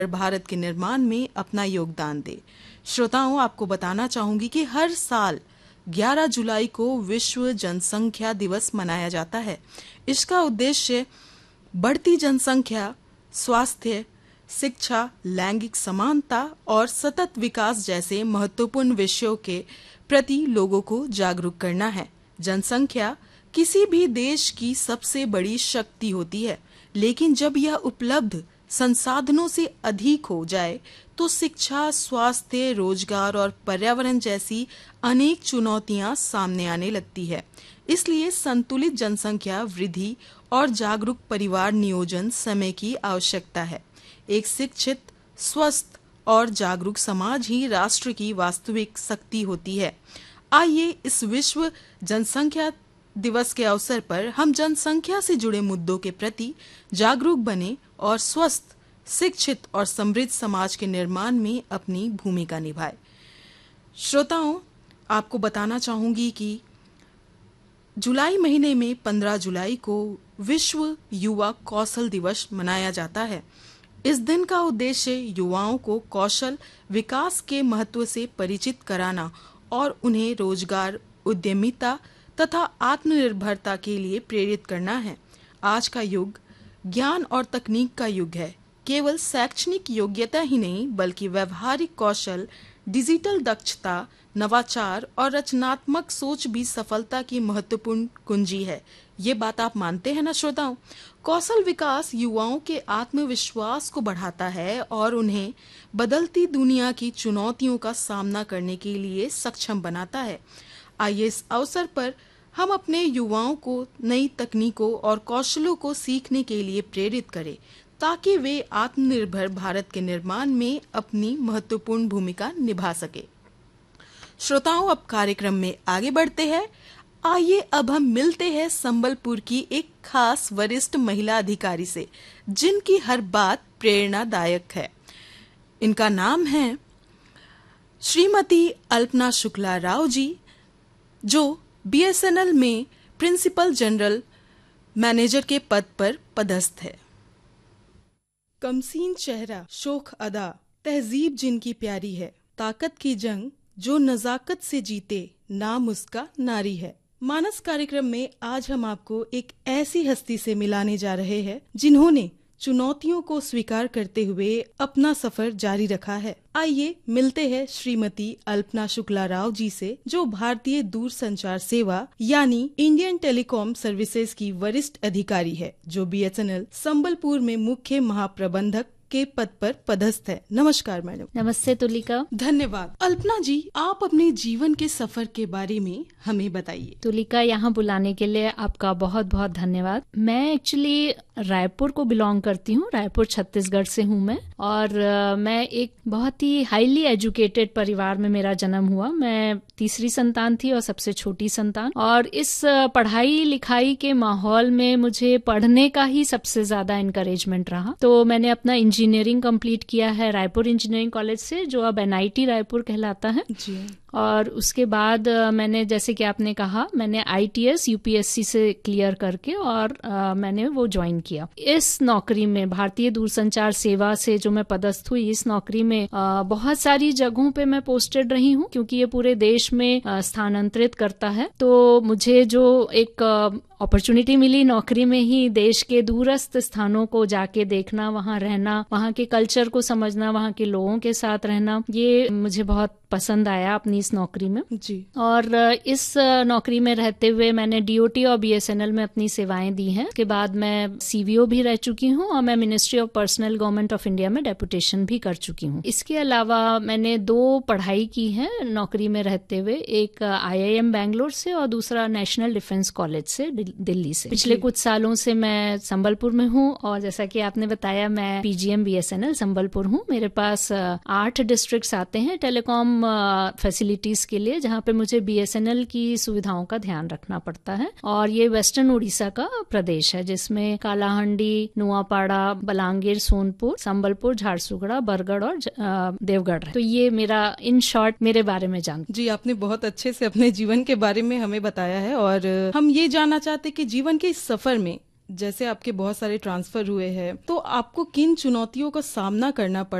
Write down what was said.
भारत के निर्माण में अपना योगदान दे। श्रोताओं, आपको बताना चाहूंगी कि हर साल 11 जुलाई को विश्व जनसंख्या दिवस मनाया जाता है। इसका उद्देश्य बढ़ती जनसंख्या, स्वास्थ्य, शिक्षा, लैंगिक समानता और सतत विकास जैसे महत्वपूर्ण विषयों के प्रति लोगों को जागरूक करना है। जनसंख्या किसी भी देश की सबसे बड़ी शक्ति होती है, लेकिन जब यह उपलब्ध संसाधनों से अधिक हो जाए तो शिक्षा, स्वास्थ्य, रोजगार और पर्यावरण जैसी अनेक चुनौतियां सामने आने लगती है। इसलिए संतुलित जनसंख्या वृद्धि और जागरूक परिवार नियोजन समय की आवश्यकता है। एक शिक्षित, स्वस्थ और जागरूक समाज ही राष्ट्र की वास्तविक शक्ति होती है। आइए इस विश्व जनसंख्या दिवस के अवसर पर हम जनसंख्या से जुड़े मुद्दों के प्रति जागरूक बने और स्वस्थ, शिक्षित और समृद्ध समाज के निर्माण में अपनी भूमिका निभाएं। श्रोताओं, आपको बताना चाहूंगी कि जुलाई महीने में 15 जुलाई को विश्व युवा कौशल दिवस मनाया जाता है। इस दिन का उद्देश्य युवाओं को कौशल विकास के महत्व से परिचित कराना और उन्हें रोजगार, उद्यमिता तथा आत्मनिर्भरता के लिए प्रेरित करना है। आज का युग ज्ञान और तकनीक का युग है। केवल शैक्षणिक योग्यता ही नहीं, बल्कि व्यवहारिक कौशल, डिजिटल दक्षता, नवाचार और रचनात्मक सोच भी सफलता की महत्वपूर्ण कुंजी है। ये बात आप मानते हैं ना श्रोताओं? कौशल विकास युवाओं के आत्मविश्वास को बढ़ाता है और उन्हें बदलती दुनिया की चुनौतियों का सामना करने के लिए सक्षम बनाता है। आइए इस अवसर पर हम अपने युवाओं को नई तकनीकों और कौशलों को सीखने के लिए प्रेरित करें, ताकि वे आत्मनिर्भर भारत के निर्माण में अपनी महत्वपूर्ण भूमिका निभा सके। श्रोताओं, अब कार्यक्रम में आगे बढ़ते हैं। आइए अब हम मिलते हैं संबलपुर की एक खास वरिष्ठ महिला अधिकारी से, जिनकी हर बात प्रेरणादायक है। इनका नाम है श्रीमती अल्पना शुक्ला राव जी, जो BSNL में प्रिंसिपल जनरल मैनेजर के पद पर पदस्थ है। कमसीन चेहरा, शोख अदा, तहजीब जिनकी प्यारी है, ताकत की जंग जो नजाकत से जीते, नाम उसका नारी है। मानस कार्यक्रम में आज हम आपको एक ऐसी हस्ती से मिलाने जा रहे हैं जिन्होंने चुनौतियों को स्वीकार करते हुए अपना सफर जारी रखा है। आइए मिलते हैं श्रीमती अल्पना शुक्ला राव जी से, जो भारतीय दूरसंचार सेवा यानी इंडियन टेलीकॉम सर्विसेज की वरिष्ठ अधिकारी है, जो BSNL संबलपुर में मुख्य महाप्रबंधक के पद पर पदस्थ है। नमस्कार मैडम। नमस्ते तुलिका। धन्यवाद। अल्पना जी, आप अपने जीवन के सफर के बारे में हमें बताइए। तुलिका, यहाँ बुलाने के लिए आपका बहुत बहुत धन्यवाद। मैं एक्चुअली रायपुर को बिलोंग करती हूँ। रायपुर छत्तीसगढ़ से हूँ मैं, और मैं एक बहुत ही हाईली एजुकेटेड परिवार में मेरा जन्म हुआ। मैं तीसरी संतान थी और सबसे छोटी संतान, और इस पढ़ाई लिखाई के माहौल में मुझे पढ़ने का ही सबसे ज्यादा एनकरेजमेंट रहा। तो मैंने अपना इंजीनियरिंग कंप्लीट किया है रायपुर इंजीनियरिंग कॉलेज से, जो अब NIT रायपुर कहलाता है जी। और उसके बाद मैंने, जैसे कि आपने कहा, मैंने ITS UPSC से क्लियर करके और मैंने वो ज्वाइन किया। इस नौकरी में, भारतीय दूरसंचार सेवा से जो मैं पदस्थ हुई, इस नौकरी में बहुत सारी जगहों पे मैं पोस्टेड रही हूँ, क्योंकि ये पूरे देश में स्थानांतरित करता है। तो मुझे जो एक अपॉर्चुनिटी मिली नौकरी में ही देश के दूरस्थ स्थानों को जाके देखना, वहाँ रहना, वहाँ के कल्चर को समझना, वहाँ के लोगों के साथ रहना, ये मुझे बहुत पसंद आया अपनी इस नौकरी में जी। और इस नौकरी में रहते हुए मैंने DOT और BSNL में अपनी सेवाएं दी हैं। उसके बाद मैं CVO भी रह चुकी हूँ और मैं ministry of personal government of India में डेपुटेशन भी कर चुकी हूँ। इसके अलावा मैंने 2 पढ़ाई की है नौकरी में रहते हुए, एक IIM बैंगलोर से और दूसरा नेशनल डिफेंस कॉलेज से दिल्ली से। पिछले कुछ सालों से मैं संबलपुर में हूँ और जैसा कि आपने बताया, मैं PGM BSNL संबलपुर हूँ। मेरे पास 8 डिस्ट्रिक्ट्स आते हैं टेलीकॉम फैसिलिटीज के लिए, जहाँ पे मुझे BSNL की सुविधाओं का ध्यान रखना पड़ता है। और ये वेस्टर्न उड़ीसा का प्रदेश है, जिसमें कालाहांडी, नुआपाड़ा, बलांगीर, सोनपुर, संबलपुर, झारसुगड़ा, बरगढ़ और देवगढ़ है। तो ये मेरा इन शॉर्ट मेरे बारे में जान। जी, आपने बहुत अच्छे से अपने जीवन के बारे में हमें बताया है और हम ये जानना चाहते कि जीवन के इस सफर में जैसे आपके बहुत सारे ट्रांसफर हुए हैं, तो आपको किन चुनौतियों का सामना करना पड़ा